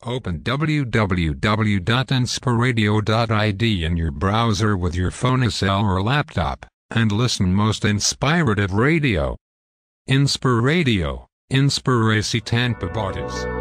Open www.inspiradio.id in your browser with your phone cell or laptop, and listen most inspirative radio. Inspiradio, Inspiracy Tampa Bottas.